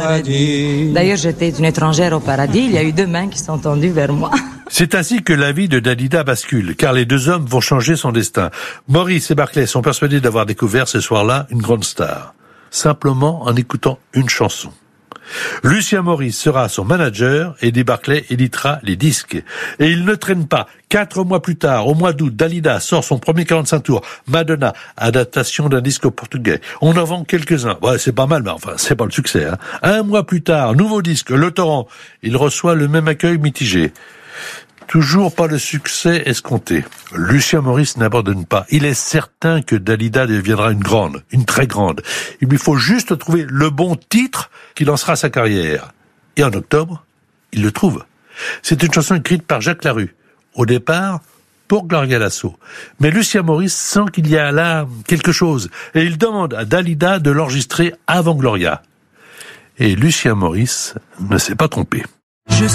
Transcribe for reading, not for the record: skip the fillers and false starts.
D'ailleurs, j'étais une étrangère au paradis. Il y a eu deux mains qui sont tendues vers moi. C'est ainsi que la vie de Dalida bascule, car les deux hommes vont changer son destin. Maurice et Barclay sont persuadés d'avoir découvert ce soir-là une grande star, simplement en écoutant une chanson. Lucien Maurice sera son manager et Eddie Barclay éditera les disques. Et il ne traîne pas. 4 mois plus tard, au mois d'août, Dalida sort son premier 45 tours, Madonna, adaptation d'un disque portugais. On en vend quelques-uns. Ouais, c'est pas mal, mais enfin, c'est pas le succès, hein. 1 mois plus tard, nouveau disque, Le Torrent. Il reçoit le même accueil mitigé. Toujours pas le succès escompté. Lucien Maurice n'abandonne pas. Il est certain que Dalida deviendra une très grande. Il lui faut juste trouver le bon titre qui lancera sa carrière. Et en octobre, il le trouve. C'est une chanson écrite par Jacques Larue. Au départ, pour Gloria Lasso. Mais Lucien Maurice sent qu'il y a là quelque chose. Et il demande à Dalida de l'enregistrer avant Gloria. Et Lucien Maurice ne s'est pas trompé.